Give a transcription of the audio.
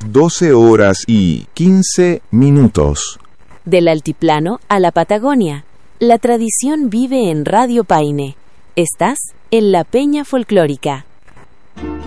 12:15. Del altiplano a la Patagonia, la tradición vive en Radio Paine. Estás en la Peña Folclórica.